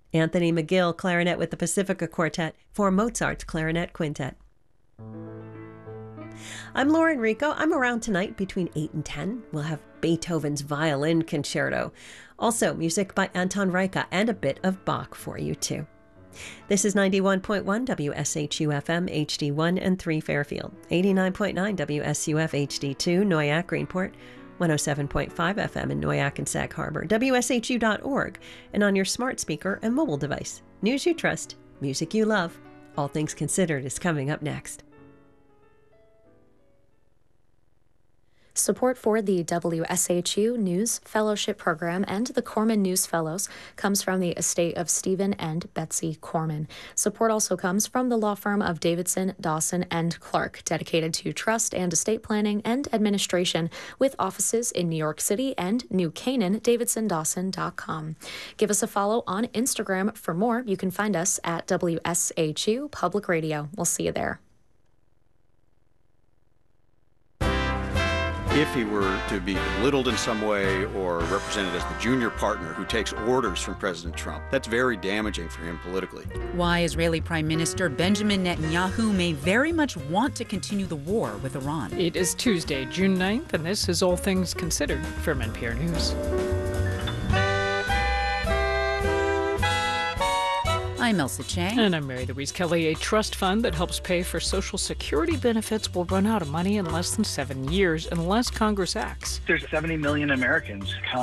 Anthony McGill, clarinet with the Pacifica Quartet for Mozart's Clarinet Quintet. I'm Lauren Rico. I'm around tonight between 8 and 10. We'll have Beethoven's Violin Concerto. Also, music by Anton Reicha and a bit of Bach for you, too. This is 91.1 WSHU-FM HD1 and 3 Fairfield, 89.9 WSUF HD2 Noyak Greenport, 107.5 FM in Noyak and Sag Harbor, WSHU.org, and on your smart speaker and mobile device. News you trust, music you love. All Things Considered is coming up next. Support for the WSHU News Fellowship Program and the Corman News Fellows comes from the estate of Stephen and Betsy Corman. Support also comes from the law firm of Davidson, Dawson, and Clark, dedicated to trust and estate planning and administration, with offices in New York City and New Canaan, davidsondawson.com. Give us a follow on Instagram for more. You can find us at WSHU Public Radio. We'll see you there. If he were to be belittled in some way or represented as the junior partner who takes orders from President Trump, that's very damaging for him politically. Why Israeli Prime Minister Benjamin Netanyahu may very much want to continue the war with Iran. It is Tuesday, June 9th, and this is All Things Considered from NPR News. I'm Elsa Chang. And I'm Mary Louise Kelly. A trust fund that helps pay for Social Security benefits will run out of money in less than 7 years unless Congress acts. There's 70 million Americans